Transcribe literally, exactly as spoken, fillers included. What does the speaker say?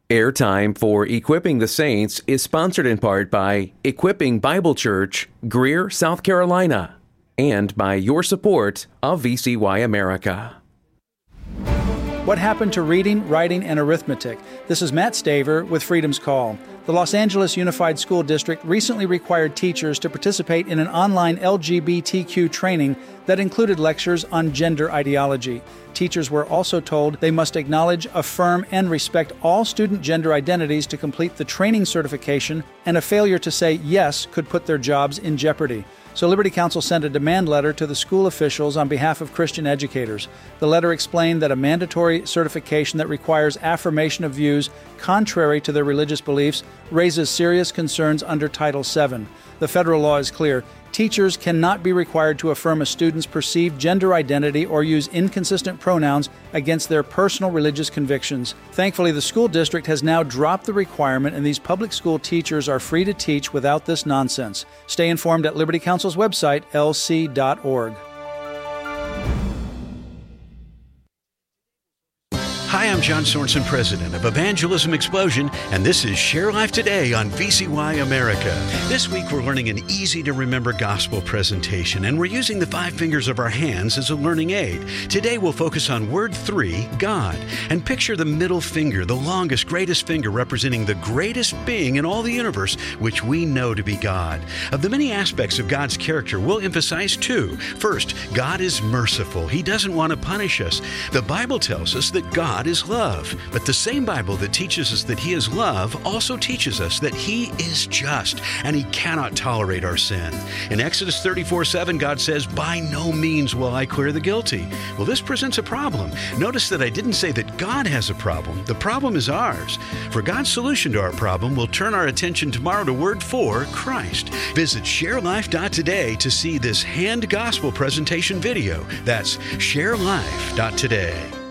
Airtime for Equipping the Saints is sponsored in part by Equipping Bible Church, Greer, South Carolina, and by your support of V C Y America. What happened to reading, writing, and arithmetic? This is Matt Staver with Freedom's Call. The Los Angeles Unified School District recently required teachers to participate in an online L G B T Q training that included lectures on gender ideology. Teachers were also told they must acknowledge, affirm, and respect all student gender identities to complete the training certification, and a failure to say yes could put their jobs in jeopardy. So Liberty Counsel sent a demand letter to the school officials on behalf of Christian educators. The letter explained that a mandatory certification that requires affirmation of views contrary to their religious beliefs raises serious concerns under Title seven. The federal law is clear. Teachers cannot be required to affirm a student's perceived gender identity or use inconsistent pronouns against their personal religious convictions. Thankfully, the school district has now dropped the requirement, and these public school teachers are free to teach without this nonsense. Stay informed at Liberty Counsel's website, L C dot org. Hi, I'm John Sorensen, president of Evangelism Explosion, and this is Share Life Today on V C Y America. This week we're learning an easy-to-remember gospel presentation, and we're using the five fingers of our hands as a learning aid. Today we'll focus on word three, God, and picture the middle finger, the longest, greatest finger representing the greatest being in all the universe, which we know to be God. Of the many aspects of God's character, we'll emphasize two. First, God is merciful. He doesn't want to punish us. The Bible tells us that God is love. But the same Bible that teaches us that He is love also teaches us that He is just and He cannot tolerate our sin. In Exodus thirty-four seven, God says, "By no means will I clear the guilty." Well, this presents a problem. Notice that I didn't say that God has a problem. The problem is ours. For God's solution to our problem, we'll turn our attention tomorrow to word four, Christ. Visit share life dot today to see this hand gospel presentation video. That's share life dot today.